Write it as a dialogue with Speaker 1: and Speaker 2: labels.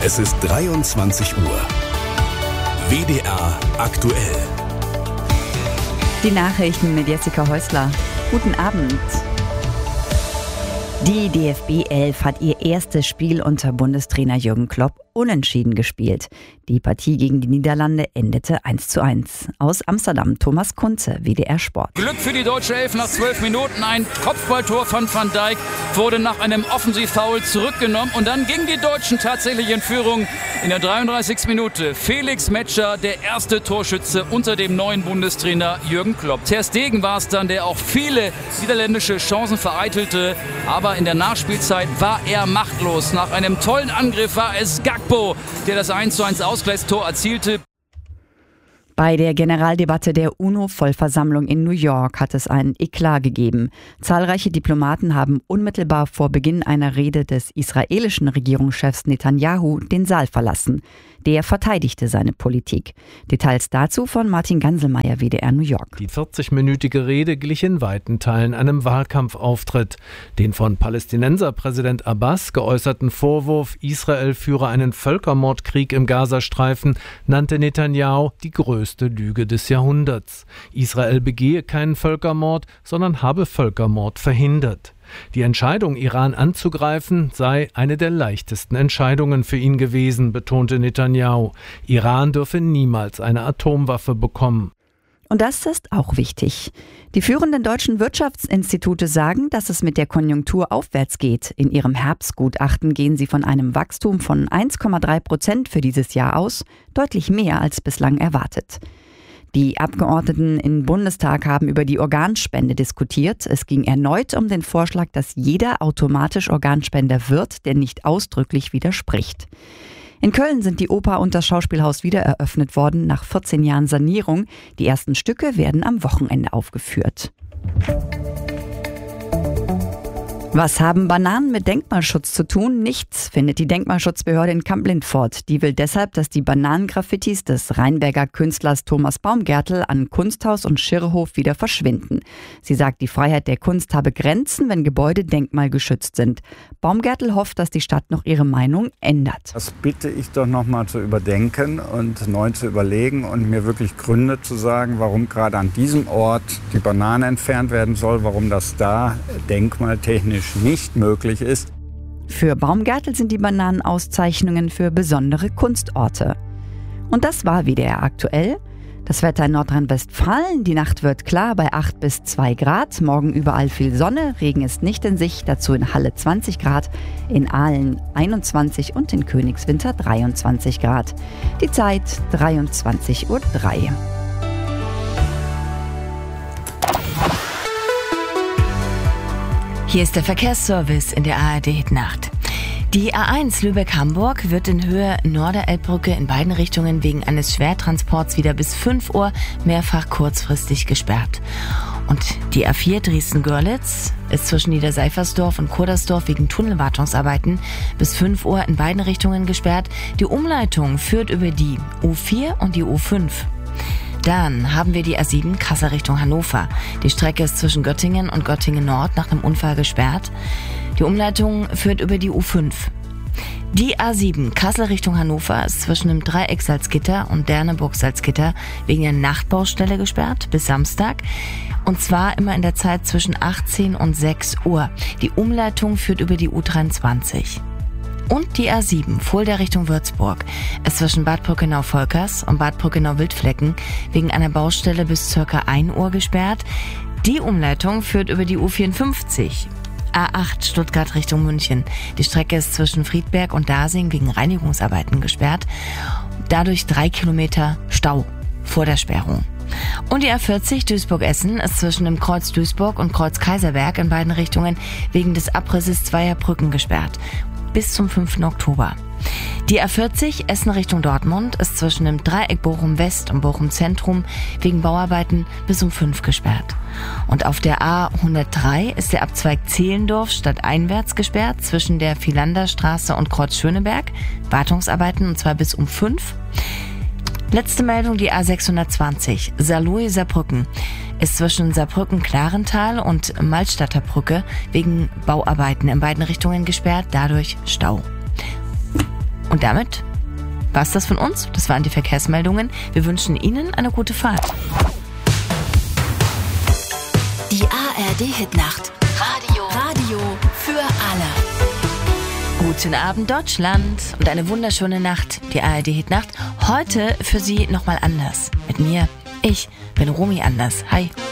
Speaker 1: Es ist 23 Uhr. WDR aktuell.
Speaker 2: Die Nachrichten mit Jessica Häusler. Guten Abend. Die DFB 11 hat ihr erstes Spiel unter Bundestrainer Jürgen Klopp unentschieden gespielt. Die Partie gegen die Niederlande endete 1:1. Aus Amsterdam Thomas Kunze, WDR Sport.
Speaker 3: Glück für die deutsche Elf nach 12 Minuten. Ein Kopfballtor von Van Dijk wurde nach einem Offensivfoul zurückgenommen. Und dann gingen die Deutschen tatsächlich in Führung in der 33. Minute. Felix Metscher, der erste Torschütze unter dem neuen Bundestrainer Jürgen Klopp. Ter Stegen war es dann, der auch viele niederländische Chancen vereitelte. Aber in der Nachspielzeit war er machtlos. Nach einem tollen Angriff war es Gakpo, der das 1:1 Ausgleichstor erzielte.
Speaker 2: Bei der Generaldebatte der UNO-Vollversammlung in New York hat es einen Eklat gegeben. Zahlreiche Diplomaten haben unmittelbar vor Beginn einer Rede des israelischen Regierungschefs Netanyahu den Saal verlassen. Der verteidigte seine Politik. Details dazu von Martin Ganselmeier, WDR New York.
Speaker 4: Die 40-minütige Rede glich in weiten Teilen einem Wahlkampfauftritt. Den von Palästinenserpräsident Abbas geäußerten Vorwurf, Israel führe einen Völkermordkrieg im Gazastreifen, nannte Netanyahu die größte Lüge des Jahrhunderts. Israel begehe keinen Völkermord, sondern habe Völkermord verhindert. Die Entscheidung, Iran anzugreifen, sei eine der leichtesten Entscheidungen für ihn gewesen, betonte Netanyahu. Iran dürfe niemals eine Atomwaffe bekommen.
Speaker 2: Und das ist auch wichtig. Die führenden deutschen Wirtschaftsinstitute sagen, dass es mit der Konjunktur aufwärts geht. In ihrem Herbstgutachten gehen sie von einem Wachstum von 1,3% für dieses Jahr aus, deutlich mehr als bislang erwartet. Die Abgeordneten im Bundestag haben über die Organspende diskutiert. Es ging erneut um den Vorschlag, dass jeder automatisch Organspender wird, der nicht ausdrücklich widerspricht. In Köln sind die Oper und das Schauspielhaus wieder eröffnet worden nach 14 Jahren Sanierung. Die ersten Stücke werden am Wochenende aufgeführt. Was haben Bananen mit Denkmalschutz zu tun? Nichts, findet die Denkmalschutzbehörde in Kamp-Lintfort. Die will deshalb, dass die Bananengraffitis des Rheinberger Künstlers Thomas Baumgärtel an Kunsthaus und Schirrhof wieder verschwinden. Sie sagt, die Freiheit der Kunst habe Grenzen, wenn Gebäude denkmalgeschützt sind. Baumgärtel hofft, dass die Stadt noch ihre Meinung ändert.
Speaker 5: Das bitte ich doch noch mal zu überdenken und neu zu überlegen und mir wirklich Gründe zu sagen, warum gerade an diesem Ort die Banane entfernt werden soll, warum das da denkmaltechnisch nicht möglich ist.
Speaker 2: Für Baumgärtel sind die Bananen Auszeichnungen für besondere Kunstorte. Und das war WDR aktuell. Das Wetter in Nordrhein-Westfalen. Die Nacht wird klar bei 8 bis 2 Grad. Morgen überall viel Sonne. Regen ist nicht in Sicht. Dazu in Halle 20 Grad. In Aalen 21 und in Königswinter 23 Grad. Die Zeit 23:03 Uhr.
Speaker 6: Hier ist der Verkehrsservice in der ARD-Nacht. Die A1 Lübeck-Hamburg wird in Höhe Norderelbbrücke in beiden Richtungen wegen eines Schwertransports wieder bis 5 Uhr mehrfach kurzfristig gesperrt. Und die A4 Dresden-Görlitz ist zwischen Niederseifersdorf und Kurdersdorf wegen Tunnelwartungsarbeiten bis 5 Uhr in beiden Richtungen gesperrt. Die Umleitung führt über die U4 und die U5. Dann haben wir die A7 Kassel Richtung Hannover. Die Strecke ist zwischen Göttingen und Göttingen Nord nach einem Unfall gesperrt. Die Umleitung führt über die U5. Die A7 Kassel Richtung Hannover ist zwischen dem Dreieck Salzgitter und Derneburg-Salzgitter wegen einer Nachtbaustelle gesperrt bis Samstag. Und zwar immer in der Zeit zwischen 18 und 6 Uhr. Die Umleitung führt über die U23. Und die A7 Fulda Richtung Würzburg ist zwischen Bad Brückenau-Volkers und Bad Brückenau-Wildflecken wegen einer Baustelle bis ca. 1 Uhr gesperrt. Die Umleitung führt über die U54. A8 Stuttgart Richtung München. Die Strecke ist zwischen Friedberg und Dasing wegen Reinigungsarbeiten gesperrt. Dadurch 3 Kilometer Stau vor der Sperrung. Und die A40 Duisburg-Essen ist zwischen dem Kreuz Duisburg und Kreuz Kaiserberg in beiden Richtungen wegen des Abrisses zweier Brücken gesperrt. Bis zum 5. Oktober. Die A40 Essen Richtung Dortmund ist zwischen dem Dreieck Bochum West und Bochum Zentrum wegen Bauarbeiten bis um 5 gesperrt. Und auf der A103 ist der Abzweig Zehlendorf stadteinwärts gesperrt zwischen der Philanderstraße und Kreuz Schöneberg. Wartungsarbeiten und zwar bis um 5. Letzte Meldung, die A620 Saarlouis-Saarbrücken ist zwischen Saarbrücken-Klarental und Malstadter Brücke wegen Bauarbeiten in beiden Richtungen gesperrt, dadurch Stau. Und damit war's das von uns. Das waren die Verkehrsmeldungen. Wir wünschen Ihnen eine gute Fahrt.
Speaker 7: Die ARD-Hitnacht. Radio für alle.
Speaker 6: Guten Abend, Deutschland, und eine wunderschöne Nacht. Die ARD-Hitnacht. Heute für Sie nochmal anders. Mit mir. Ich bin Romy Anders. Hi.